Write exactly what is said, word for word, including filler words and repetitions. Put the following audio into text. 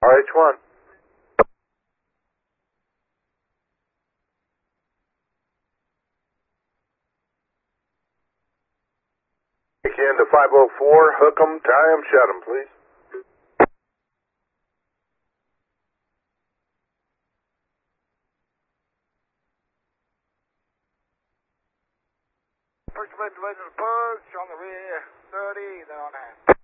R H one. Take into five oh four, hook 'em, tie 'em, shut 'em, please. First event, legend of Pugs, on the rear, thirty, then on hand.